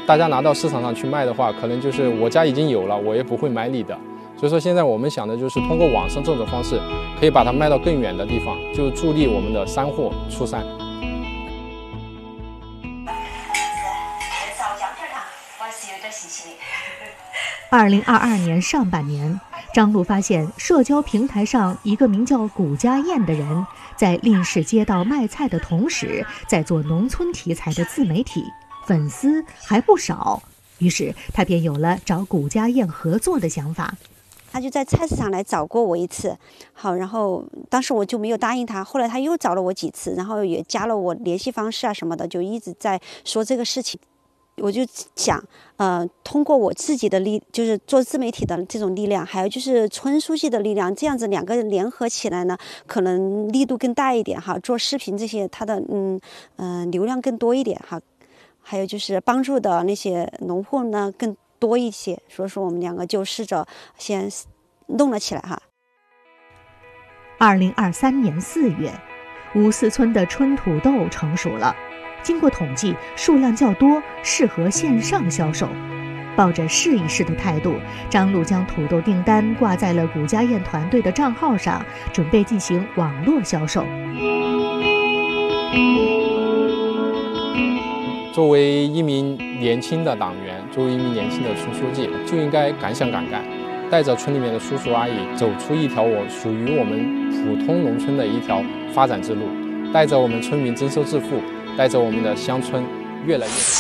大家拿到市场上去卖的话，可能就是我家已经有了，我也不会买你的。所以说现在我们想的就是通过网上这种方式，可以把它卖到更远的地方，就助力我们的山货出山。 2022年上半年，张璐发现社交平台上一个名叫谷家燕的人，在令市街道卖菜的同时，在做农村题材的自媒体，粉丝还不少。于是他便有了找谷家燕合作的想法。 他就在菜市场来找过我一次，好，然后当时我就没有答应他，后来他又找了我几次，然后也加了我联系方式啊什么的，就一直在说这个事情。我就想，通过我自己的就是做自媒体的这种力量，还有就是村书记的力量，这样子两个人联合起来呢，可能力度更大一点哈。做视频这些，它的流量更多一点哈，还有就是帮助的那些农户呢更多一些，所以说我们两个就试着先弄了起来哈。 2023年4月，5四村的春土豆成熟了。经过统计，数量较多，适合线上销售。抱着试一试的态度，张璐将土豆订单挂在了谷家燕团队的账号上，准备进行网络销售。 作为一名年轻的党员，作为一名年轻的村书记，就应该敢想敢干，带着村里面的叔叔阿姨走出一条属于我们普通农村的一条发展之路，带着我们村民增收致富，带着我们的乡村越来越好。